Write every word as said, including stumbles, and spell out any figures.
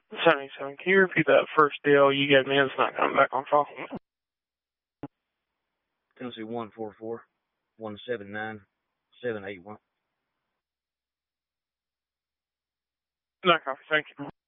seventy-seven. Can you repeat that first deal you gave me? It's not coming back on call. Tennessee one four four, one seven nine, seven eight one. No copy. Thank you.